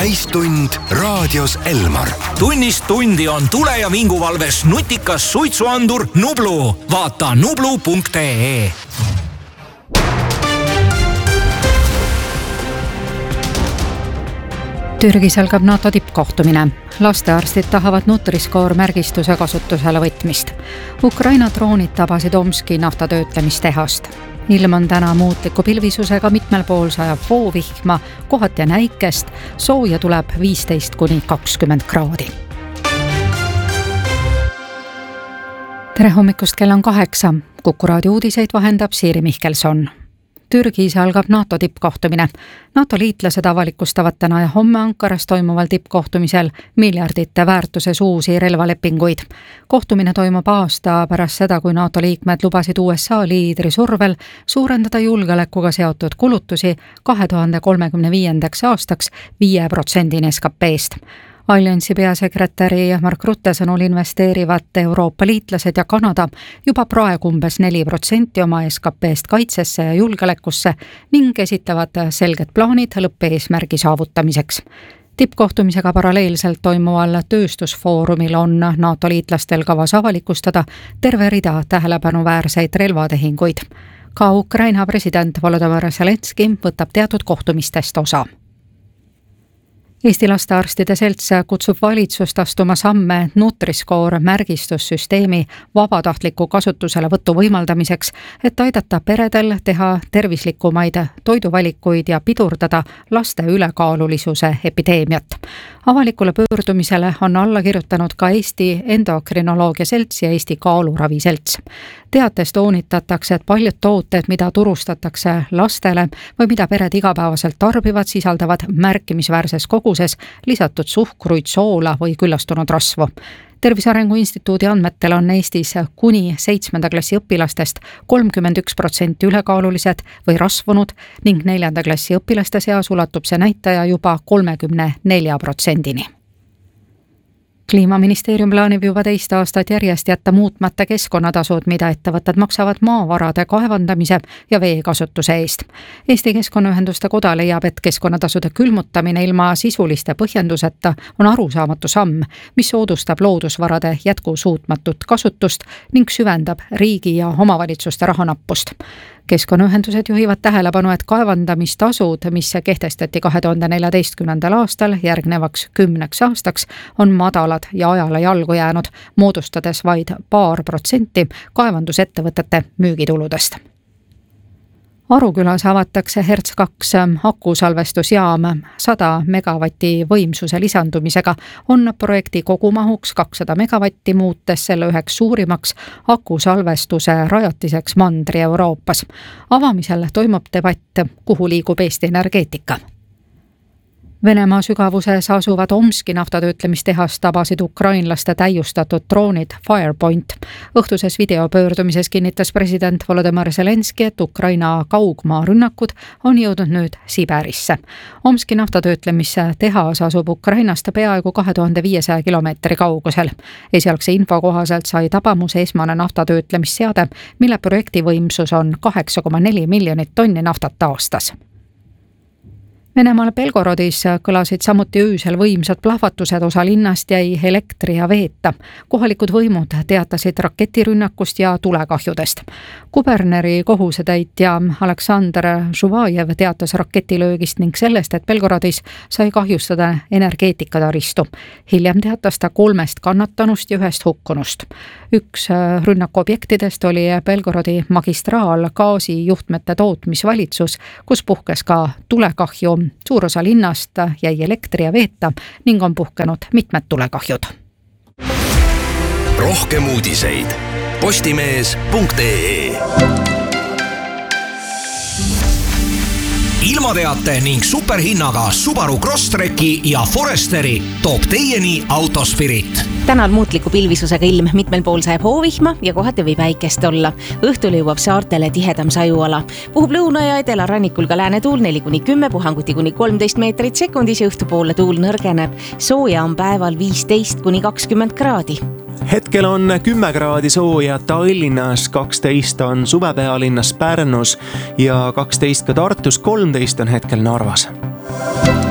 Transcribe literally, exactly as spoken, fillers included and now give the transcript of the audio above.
täistund raadios Elmar. Tunnist tundi on tule- ja vinguvalves nutikas suitsuandur Nublu. Vaata nublu punkt ee. Türgis algab NATO tippkohtumine. Lastearstid tahavad Nutri-Score märgistuse kasutusele võtmist. Ukraina droonid tabasid Omski naftatöötlemistehast. Ilm on täna muutliku pilvisusega, mitmel pool sajab voovihma, kohati ja näikest, sooja tuleb viisteist kuni kakskümmend kraadi. Tere hommikust, kell on kaheksa. Kuku raadio uudiseid vahendab Siiri Mihkelson. Türgis algab NATO tippkohtumine. NATO liitlased avalikustavad täna ja homme Ankaras toimuval tippkohtumisel miljardite väärtuses uusi relvalepinguid. Kohtumine toimub aasta pärast seda, kui NATO liikmed lubasid U S A liidri survel suurendada julgeolekuga seotud kulutusi kahe tuhande kolmekümne viiendaks aastaks viie protsendini S K P-st. Alliansi peasekretäri Mark Rutte sõnul investeerivad Euroopa liitlased ja Kanada juba praegu umbes neli protsenti oma S K P-st kaitsesse ja julgeolekusse ning esitavad selged plaanid lõppeesmärgi saavutamiseks. Tippkohtumisega paralleelselt toimuval tööstusfoorumil on NATO liitlastel kavas avalikustada terve rida tähelepanuväärseid relvatehinguid. Ka Ukraina president Volodõmõr Zelenskõi võtab teatud kohtumistest osa. Eesti lastearstide selts kutsub valitsust astuma samme Nutri-Score märgistussüsteemi vabatahtliku kasutusele võtu võimaldamiseks, et aidata peredel teha tervislikumaid toiduvalikuid ja pidurdada laste ülekaalulisuse epideemiat. Avalikule pöördumisele on alla kirjutanud ka Eesti Endokrinoloogia selts ja Eesti Kaaluravi selts. Teates toonitatakse, et paljud tooted, mida turustatakse lastele või mida pered igapäevaselt tarbivad, sisaldavad märkimisväärses koguses lisatud suhkruid, soola või küllastunud rasvu. Tervise Arengu Instituudi andmetel on Eestis kuni seitsmenda klassi õpilastest kolmkümmend üks protsenti ülekaalulised või rasvunud ning neljanda klassi õpilaste seas ulatub see näitaja juba kolmekümne nelja protsendini. Kliimaministeerium plaanib juba teist aastat järjest jätta muutmata keskkonnatasud, mida ettevõtted maksavad maavarade kaevandamise ja veekasutuse eest. Eesti Keskkonnaühenduste Koda leiab, et keskkonnatasude külmutamine ilma sisuliste põhjenduseta on arusaamatu samm, mis soodustab loodusvarade jätkusuutmatut kasutust ning süvendab riigi ja omavalitsuste rahanappust. Keskkonnaühendused juhivad tähelepanu, et kaevandamistasud, mis kehtestati kahe tuhande neljateistkümnendal aastal järgnevaks kümneks aastaks, on madalad ja ajale jalgu jäänud, moodustades vaid paar protsenti kaevandusettevõtete müügituludest. Arukülas avatakse Hertz kaks akusalvestusjaam sada megavati võimsuse lisandumisega on projekti kogumahuks kakssada megavatti, muutes selle üheks suurimaks akusalvestuse rajatiseks Mandri-Euroopas. Avamisel toimub debatt, kuhu liigub Eesti energeetika. Venemaa sügavuses asuvad Omski naftatöötlemistehast tabasid ukrainlaste täiustatud droonid Firepoint. Õhtuses videopöördumises kinnitas president Volodõmõr Zelenskõi, et Ukraina kaugmaa rünnakud on jõudnud nüüd Sibärisse. Omski naftatöötlemistehas asub Ukrainast peaaegu kahe tuhande viiesaja kilomeetri kaugusel. Esialgse info kohaselt sai tabamuse esmane naftatöötlemisseade, mille projekti võimsus on kaheksa koma neli miljonit tonni naftat aastas. Venemaal Belgorodis kõlasid samuti öösel võimsad plahvatused, osa linnast jäi elektri ja veeta. Kohalikud võimud teatasid raketirünnakust ja tulekahjudest. Kuberneri kohusetäitja Aleksandr Žuvajev teatas raketilöögist ning sellest, et Belgorodis sai kahjustada energeetikataristu. Hiljem teatas ta kolmest kannatanust ja ühest hukkunust. Üks rünnaku objektidest oli Belgorodi magistraal gaasijuhtmete tootmisvalitsus, kus puhkes ka tulekahju. Suur osa linnast jäi elektri ja veeta ning on puhkenud mitmed tulekahjud. Rohkem uudiseid postimees punkt ee. Ilmateate ning superhinnaga Subaru Crosstreki ja Foresteri toob teieni Autospirit. Tänal muutliku pilvisusega ilm, mitmel pool sajab hoovihma ja kohati võib päikest olla. Õhtul jõuab saartele tihedam sajuala. Puhub lõuna ja edelarannikul ka läänetuul neli kuni kümme, puhanguti kuni kolmteist meetrit sekundis ja õhtupoole tuul nõrgeneb. Sooja on päeval viisteist kuni kakskümmend kraadi. Hetkel on kümme kraadi sooja Tallinnas, kaksteist on suvepealinnas Pärnus ja kaksteist ka Tartus, kolmteist on hetkel Narvas.